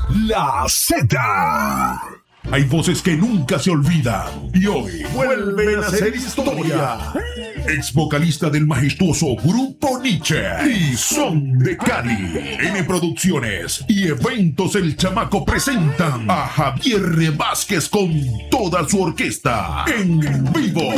La Z. Hay voces que nunca se olvidan y hoy vuelven a hacer historia. Ex vocalista del majestuoso Grupo Nietzsche y Son de Cali. N Producciones y Eventos El Chamaco presentan a Javier Vázquez con toda su orquesta en vivo.